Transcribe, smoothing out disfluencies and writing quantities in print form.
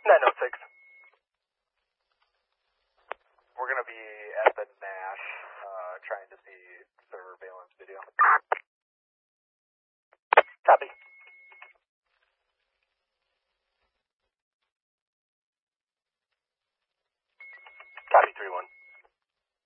906. We're going to be at the Nash, trying to see surveillance video. Copy. Copy 3-1.